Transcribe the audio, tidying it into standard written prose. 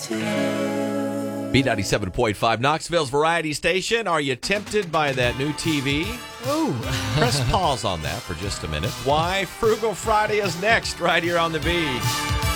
B97.5, Knoxville's variety station. Are you tempted by that new TV? Ooh. Press pause on that for just a minute. Why? Frugal Friday is next, right here on the Bee.